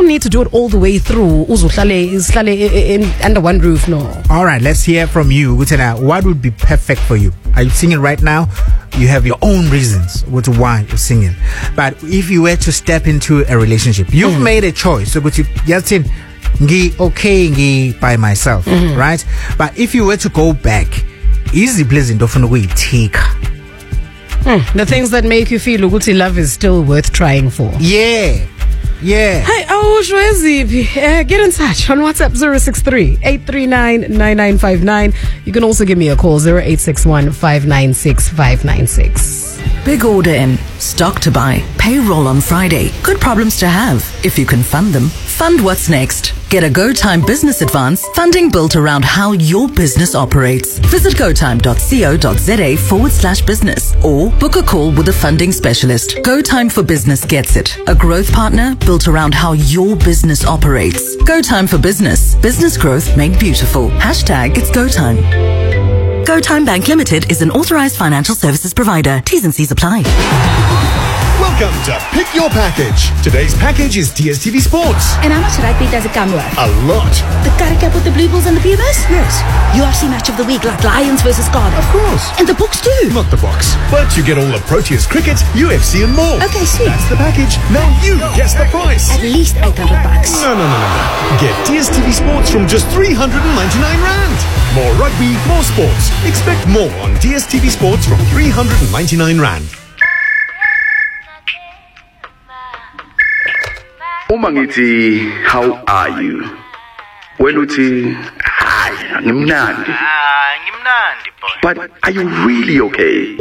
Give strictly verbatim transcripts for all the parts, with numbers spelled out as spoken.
need to do it all the way through. Uzuhlale ihlale in under one roof, no. All right, let's hear from you. What would be perfect for you? Are you singing right now? You have your own reasons with why you're singing. But if you were to step into a relationship, you've mm. made a choice. So, yes, okay, ngi by myself, mm-hmm. right? But if you were to go back, easy pleasant often we take. Mm, the things that make you feel ukuthi love is still worth trying for. Yeah. Yeah. Hi, oh, uh, get in touch on WhatsApp zero six three, eight three nine, nine nine five nine. You can also give me a call zero eight six one, five nine six, five nine six. Big order in, stock to buy, payroll on Friday. Good problems to have. If you can fund them, fund what's next. Get a GoTime Business Advance, funding built around how your business operates. Visit gotime.co.za forward slash business or book a call with a funding specialist. GoTime for Business gets it. A growth partner built around how your business operates. GoTime for Business. Business growth made beautiful. Hashtag it's GoTime. GoTime Bank Limited is an authorized financial services provider. T's and C's apply. Welcome to Pick Your Package. Today's package is D S T V Sports. And how much rugby does it come with? A lot. The Currie Cup with the Blue Bulls and the Pumas? Yes. U F C match of the week like Lions versus Cardiff? Of course. And the books too? Not the box. But you get all the Proteas cricket, U F C and more. Okay, sweet. That's the package. Now you guess the price. At least eight hundred bucks. No, no, no, no, no. Get D S T V Sports from just three hundred ninety-nine rand. More rugby, more sports. Expect more on D S T V Sports from three hundred ninety-nine rand. Uma ngithi how are you? Wena uthi hayi ngimnandi. Ah, ngimnandi boy. But are you really okay?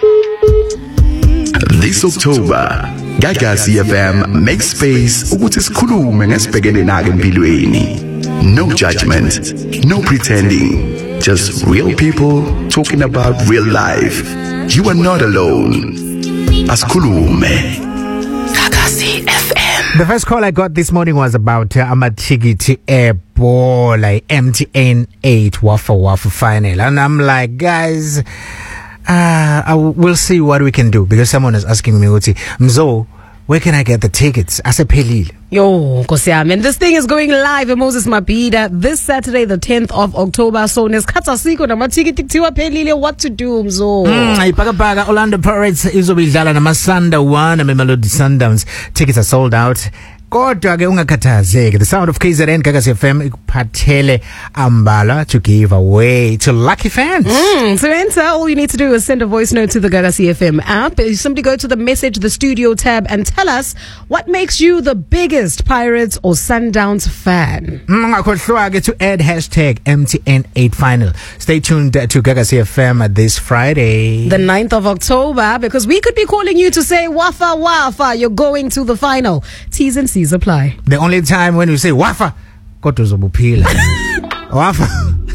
This October, Gagasi F M makes space ukuthi sikhulume ngesibhekene nake empilweni. No judgment, no pretending, just real people talking about real life. You are not alone. Asikhulume. Gagasi F M. The first call I got this morning was about uh, Amatigiti Ebola M T N eight Wafa Wafa final. And I'm like, guys, uh, I w- we'll see what we can do. Because someone is asking me, Mzo, where can I get the tickets? I said, Pelil. Yo, Kosiam. And this thing is going live at Moses Mabhida this Saturday, the tenth of October. So, nesikhatha siko namatikiti kuthiwa pelile. What to do, Mzo? Mm, ipaka Orlando Pirates izobidlala namasanda one Mamelodi Sundowns. Tickets are sold out. Kodwa ke ungakhathazeki. The sound of K Z N Gagasi F M ikuphathele ambala to give away to lucky fans. Mm, to enter, all you need to do is send a voice note to the Gagasi F M app. You simply go to the message, the studio tab, and tell us what makes you the biggest Pirates or Sundowns fan. Ungakhohlwa to add hashtag M T N eight final. Stay tuned to Gagasi F M this Friday, the ninth of October, because we could be calling you to say Wafa Wafa, you're going to the final. T's and C's apply. The only time when you say Wafa, kodwa uzobuphila. Wafa.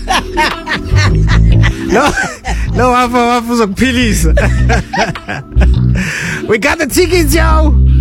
No, no Wafa, Wafa uzokuphilisa. We got the tickets, yo.